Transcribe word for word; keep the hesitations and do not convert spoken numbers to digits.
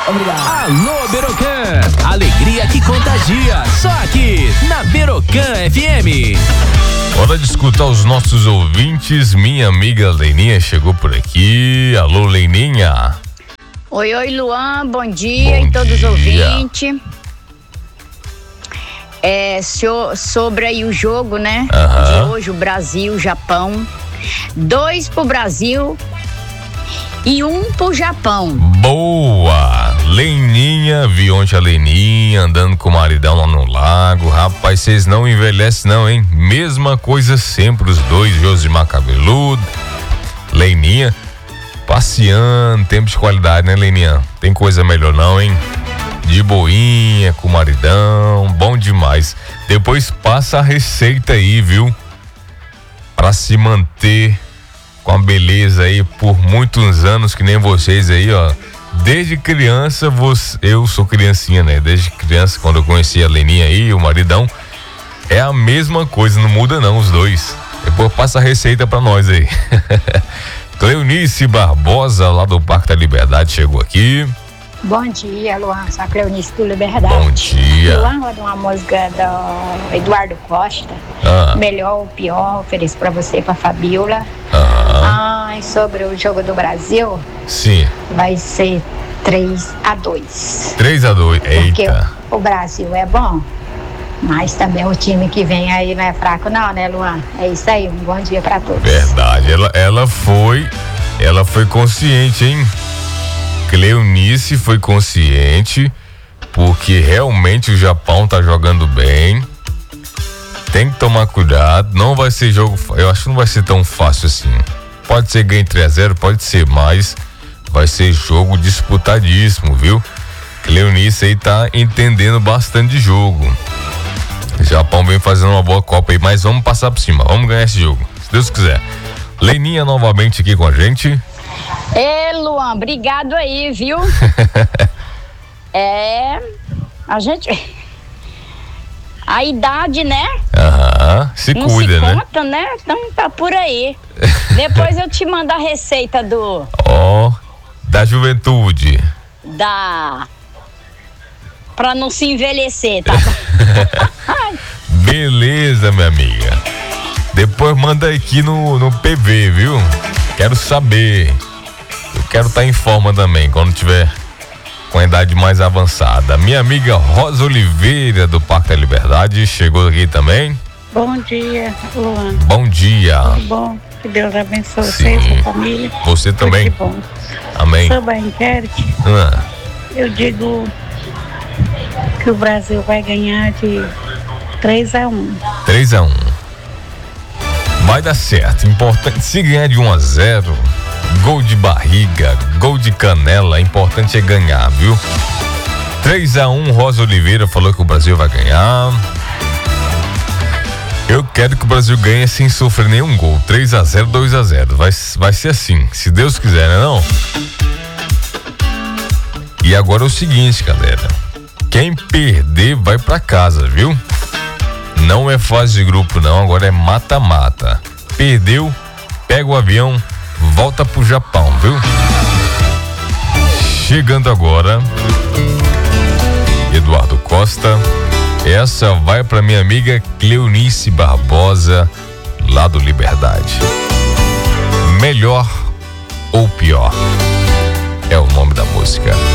Obrigado. Alô, Berocan, alegria que contagia, só aqui na Berocan F M. Hora de escutar os nossos ouvintes. Minha amiga Leninha chegou por aqui. Alô, Leninha. Oi, oi, Luan, bom dia Bom e todos os dia. ouvintes. É, so, sobre aí o jogo, né? Aham. De hoje, o Brasil, Japão. Dois pro Brasil e um pro Japão. Boa! Leninha, vi ontem a Leninha andando com o maridão lá no lago. Rapaz, vocês não envelhecem não, hein? Mesma coisa sempre, os dois, Josimar Cabeludo, Leninha, passeando, tempo de qualidade, né, Leninha? Tem coisa melhor não, hein? De boinha, com o maridão, bom demais. Depois passa a receita aí, viu? Pra se manter com a beleza aí por muitos anos, que nem vocês aí, ó. Desde criança, você, eu sou criancinha, né? Desde criança, quando eu conheci a Leninha aí, o maridão, é a mesma coisa, não muda não, os dois. Depois passa a receita pra nós aí. Cleonice Barbosa, lá do Parque da Liberdade, chegou aqui. Bom dia, Luan. Sou a Cleonice do Liberdade. Bom dia. Luan, roda uma música do Eduardo Costa. Ah. Melhor ou pior, ofereço pra você e pra Fabiola. Ah. Ai, sobre o jogo do Brasil, Sim. vai ser três a dois. três a dois. Porque Eita. o Brasil é bom, mas também o time que vem aí não é fraco não, né, Luan? É isso aí, um bom dia pra todos. Verdade. Ela, ela foi, ela foi consciente, hein? Cleonice foi consciente, porque realmente o Japão tá jogando bem. Tem que tomar cuidado, não vai ser jogo, eu acho que não vai ser tão fácil assim. Pode ser ganho três a zero, pode ser, mas vai ser jogo disputadíssimo, viu? Cleonice aí tá entendendo bastante de jogo. O Japão vem fazendo uma boa Copa aí, mas vamos passar por cima, vamos ganhar esse jogo, se Deus quiser. Leninha novamente aqui com a gente. Ê, Luan, obrigado aí, viu? É, a gente... A idade, né? Aham, se Não cuida, se né? conta, né? Então tá por aí. Depois eu te mando a receita do... Ó, da juventude. Da... Pra não se envelhecer, tá? Beleza, minha amiga. Depois manda aqui no, no P V, viu? Quero saber. Eu quero estar em forma também, quando tiver com a idade mais avançada. Minha amiga Rosa Oliveira, do Parque da Liberdade, chegou aqui também. Bom dia, Luan. Bom dia. Tudo bom? Que Deus abençoe Sim. você e sua família. Você também. Tudo de bom. Amém. Sobre a enquete, Ah, eu digo que o Brasil vai ganhar de três a um. três a um. Vai dar certo. Importante, se ganhar de um a zero, gol de barriga, gol de canela, importante é ganhar, viu? três a um, Rosa Oliveira falou que o Brasil vai ganhar. Eu quero que o Brasil ganhe sem sofrer nenhum gol. três a zero, dois a zero. Vai, vai ser assim, se Deus quiser, né não? E agora é o seguinte, galera. Quem perder vai pra casa, viu? Não é fase de grupo não, agora é mata-mata. Perdeu, pega o avião, volta pro Japão, viu? Chegando agora, Eduardo Costa. Essa vai pra minha amiga Cleonice Barbosa, lá do Liberdade. Melhor ou pior? É o nome da música.